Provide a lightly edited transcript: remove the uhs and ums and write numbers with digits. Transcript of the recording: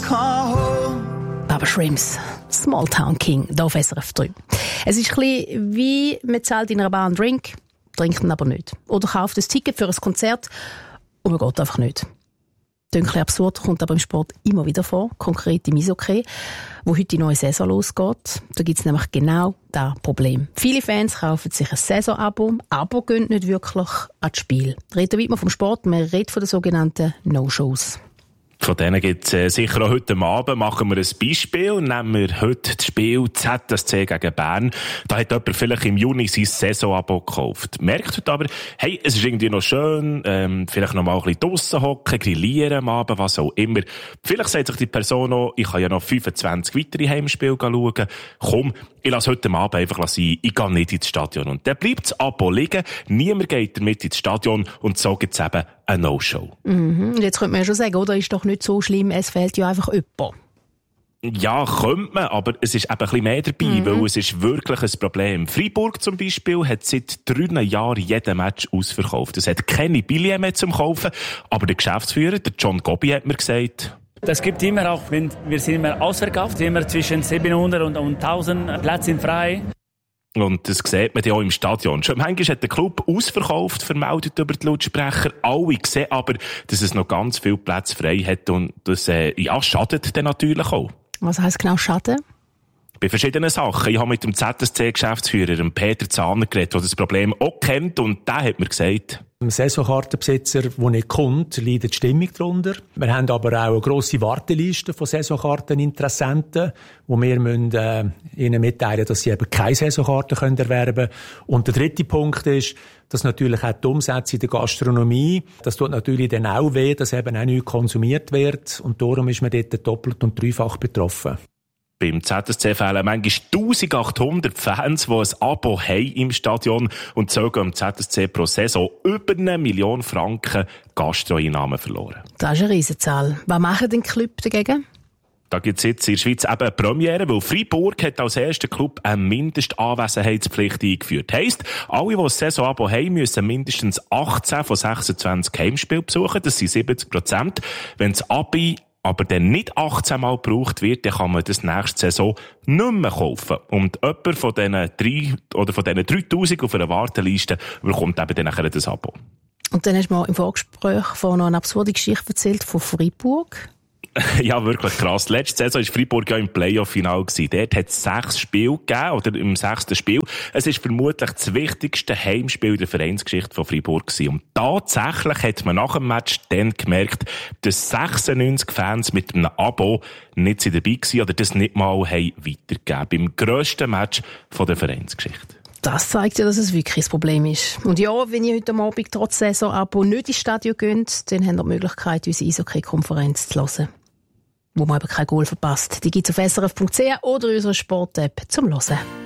Baba Shrimps, Small Town King, hier auf SRF 3. Es ist ein bisschen wie, man zahlt in einer Bar einen Drink, trinkt ihn aber nicht. Oder kauft ein Ticket für ein Konzert und man geht einfach nicht. Dunkel absurd, kommt aber im Sport immer wieder vor, konkret im Eishockey, wo heute die neue Saison losgeht. Da gibt es nämlich genau das Problem. Viele Fans kaufen sich ein Saisonabo, aber gehen nicht wirklich ans Spiel. Reden wir vom Sport, man redet von den sogenannten No-Shows. Von denen gibt es sicher auch heute Abend. Machen wir ein Beispiel. Nehmen wir heute das Spiel ZSC gegen Bern. Da hat jemand vielleicht im Juni sein Saisonabo gekauft. Merkt heute aber, hey, es ist irgendwie noch schön, vielleicht noch mal ein bisschen draussen hocken, grillieren am Abend, was auch immer. Vielleicht sagt sich die Person auch, ich kann ja noch 25 weitere Heimspiele schauen. Komm, ich lasse heute Abend einfach sein, ich gehe nicht ins Stadion. Und dann bleibt das Abo liegen, niemand geht damit ins Stadion und so gibt es eben eine No-Show. Und jetzt könnte man ja schon sagen, oder? Ist doch nicht so schlimm, es fehlt ja einfach jemand. Ja, könnte man, aber es ist eben ein bisschen mehr dabei, weil es ist wirklich ein Problem. Freiburg zum Beispiel hat seit 3 Jahren jeden Match ausverkauft. Es hat keine Billets mehr zum Kaufen, aber der Geschäftsführer, der John Gobbi, hat mir gesagt, das gibt immer auch, wir sind immer ausverkauft, immer zwischen 700 und 1000 Plätze sind frei. Und das sieht man ja auch im Stadion. Schon manchmal hat der Club ausverkauft, vermeldet über die Lautsprecher. Alle sehen aber, dass es noch ganz viele Plätze frei hat und das schadet dann natürlich auch. Was heisst genau Schaden? Bei verschiedenen Sachen. Ich habe mit dem ZSC-Geschäftsführer, dem Peter Zahner, geredet, der das Problem auch kennt und der hat mir gesagt, Ein Saisonkartenbesitzer, der nicht kommt, leidet die Stimmung darunter. Wir haben aber auch eine grosse Warteliste von Saisonkarteninteressenten, wo wir ihnen mitteilen, dass sie eben keine Saisonkarten erwerben können. Und der dritte Punkt ist, dass natürlich auch die Umsätze in der Gastronomie, das tut natürlich dann auch weh, dass eben auch nichts konsumiert wird. Und darum ist man dort doppelt und dreifach betroffen. Beim ZSC fehlen manchmal 1800 Fans, die ein Abo haben im Stadion und so gehen im ZSC pro Saison über 1 Million Franken Gastroeinnahmen verloren. Das ist eine Riesenzahl. Was machen denn die Club dagegen? Da gibt es jetzt in der Schweiz eben eine Premiere, weil Freiburg hat als erster Club eine Mindestanwesenheitspflicht eingeführt. Heisst, alle, die ein Saisonabo haben, müssen mindestens 18 von 26 Heimspielen besuchen. Das sind 70%. Wenn das Abi aber dann nicht 18 Mal gebraucht wird, dann kann man das nächste Saison nicht mehr kaufen. Und jemand von diesen 3000 auf einer Warteliste bekommt eben dann nachher das Abo. Und dann hast du mir im Vorgespräch von noch eine absurde Geschichte erzählt von Freiburg. Ja, wirklich krass. Letzte Saison war Freiburg ja im Playoff-Final gewesen. Dort hat es 6 Spiele gegeben, oder im 6. Spiel. Es ist vermutlich das wichtigste Heimspiel der Vereinsgeschichte von Freiburg gewesen. Und tatsächlich hat man nach dem Match dann gemerkt, dass 96 Fans mit einem Abo nicht dabei waren oder das nicht mal weitergegeben. Beim grössten Match von der Vereinsgeschichte. Das zeigt ja, dass es wirklich ein Problem ist. Und ja, wenn ihr heute Abend trotz Saisonabo nicht ins Stadion geht, dann habt ihr die Möglichkeit, unsere Eishockey-Konferenz zu hören, wo man eben kein Goal verpasst. Die gibt es auf srf.ch oder in unserer Sport-App zum Hören.